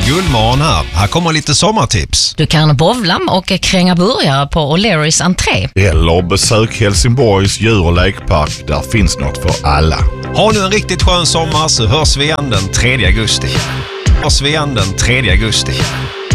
Gullmorgon här. Här kommer lite sommartips. Du kan bowla och kränga burgare på O'Learys entré. Eller besök Helsingborgs djur- och lekpark. Där finns något för alla. Ha nu en riktigt skön sommar så hörs vi igen den 3 augusti.